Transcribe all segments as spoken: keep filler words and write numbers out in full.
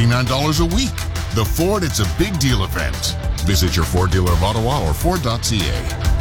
forty-nine dollars a week. The Ford It's a Big Deal event. Visit your Ford dealer of Ottawa or Ford dot C A.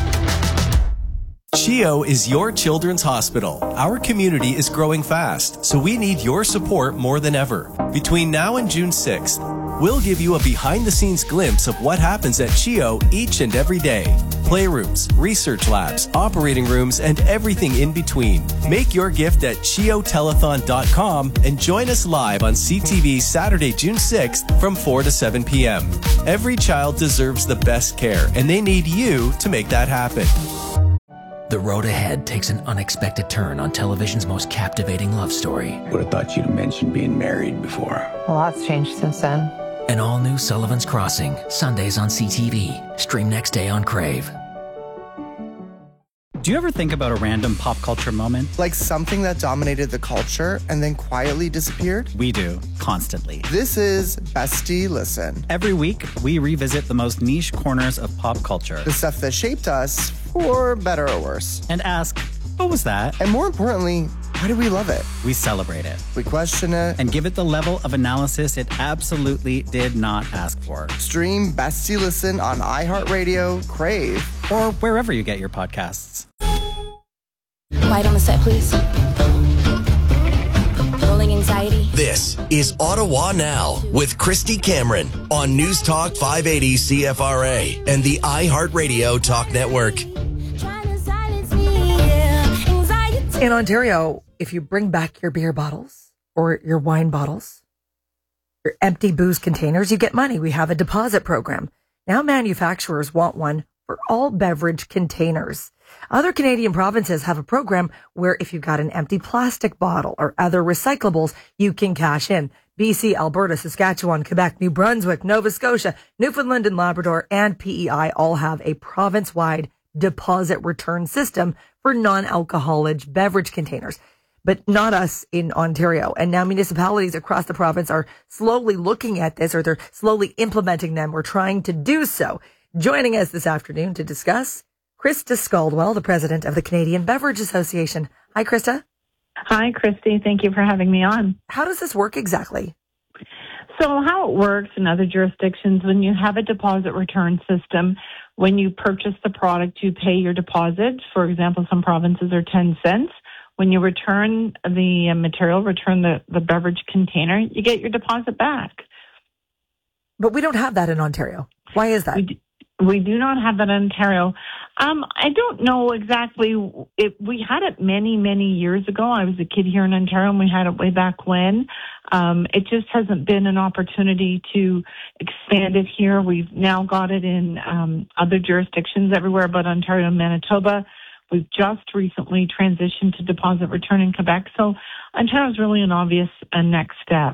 CHEO is your children's hospital. Our community is growing fast, so we need your support more than ever. Between now and June sixth, we'll give you a behind-the-scenes glimpse of what happens at CHEO each and every day. Playrooms, research labs, operating rooms, and everything in between. Make your gift at cheo telethon dot com and join us live on C T V Saturday, June sixth from four to seven p.m. Every child deserves the best care, and they need you to make that happen. The road ahead takes an unexpected turn on television's most captivating love story. Would have thought you'd have mentioned being married before. A lot's changed since then. An all-new Sullivan's Crossing, Sundays on C T V. Stream next day on Crave. Do you ever think about a random pop culture moment? Like something that dominated the culture and then quietly disappeared? We do, constantly. This is Bestie Listen. Every week, we revisit the most niche corners of pop culture. The stuff that shaped us, for better or worse. And ask, what was that? And more importantly, why do we love it? We celebrate it. We question it. And give it the level of analysis it absolutely did not ask for. Stream Bestie Listen on iHeartRadio, Crave, or wherever you get your podcasts. Light on the set, please. Rolling anxiety. This is Ottawa Now with Christy Cameron on News Talk five eighty C F R A and the iHeartRadio Talk Network. In Ontario, if you bring back your beer bottles or your wine bottles, your empty booze containers, you get money. We have a deposit program. Now manufacturers want one for all beverage containers. Other Canadian provinces have a program where if you've got an empty plastic bottle or other recyclables, you can cash in. B C, Alberta, Saskatchewan, Quebec, New Brunswick, Nova Scotia, Newfoundland and Labrador, and P E I all have a province-wide deposit return system for non-alcoholic beverage containers, but not us in Ontario. And now municipalities across the province are slowly looking at this, or they're slowly implementing them or trying to do so. Joining us this afternoon to discuss, Krista Scaldwell, the president of the Canadian Beverage Association. Hi, Krista. Hi, Christy. Thank you for having me on. How does this work exactly? So how it works in other jurisdictions, when you have a deposit return system, when you purchase the product, you pay your deposit. For example, some provinces are ten cents. When you return the material, return the, the beverage container, you get your deposit back. But we don't have that in Ontario. Why is that? We do, we do not have that in Ontario. Um, I don't know exactly. If we had it many, many years ago. I was a kid here in Ontario, and we had it way back when. Um, it just hasn't been an opportunity to expand it here. We've now got it in um, other jurisdictions everywhere but Ontario and Manitoba. We've just recently transitioned to deposit return in Quebec. So Ontario is really an obvious uh, next step.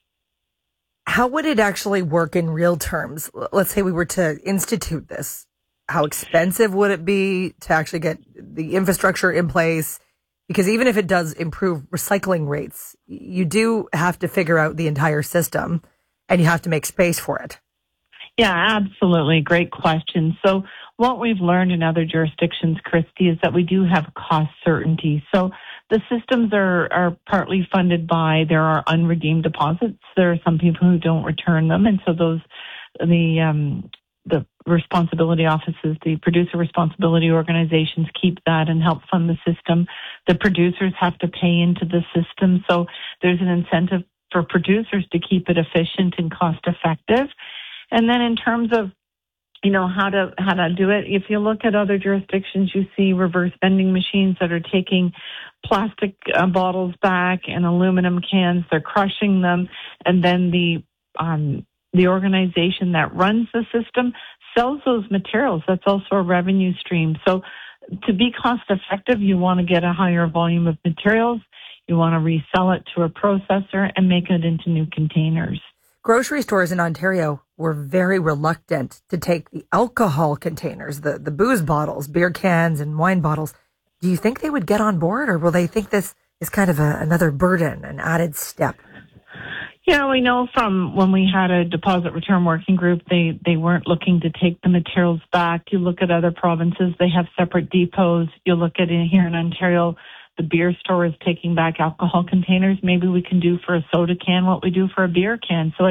How would it actually work in real terms? Let's say we were to institute this. How expensive would it be to actually get the infrastructure in place? Because even if it does improve recycling rates, you do have to figure out the entire system and you have to make space for it. Yeah, absolutely. Great question. So what we've learned in other jurisdictions, Christy, is that we do have cost certainty. So the systems are, are partly funded by, there are unredeemed deposits. There are some people who don't return them. And so those, the, um, the responsibility offices, the producer responsibility organizations keep that and help fund the system. The producers have to pay into the system. So there's an incentive for producers to keep it efficient and cost effective. And then in terms of, you know, how to, how to do it, if you look at other jurisdictions, you see reverse vending machines that are taking plastic uh, bottles back and aluminum cans. They're crushing them. And then the, um, the organization that runs the system sells those materials. That's also a revenue stream. So to be cost effective, you want to get a higher volume of materials. You want to resell it to a processor and make it into new containers. Grocery stores in Ontario were very reluctant to take the alcohol containers, the, the booze bottles, beer cans and wine bottles. Do you think they would get on board, or will they think this is kind of a, another burden, an added step? Yeah, we know from when we had a deposit return working group, they, they weren't looking to take the materials back. You look at other provinces, they have separate depots. You look at it here in Ontario, the beer store is taking back alcohol containers. Maybe we can do for a soda can what we do for a beer can. So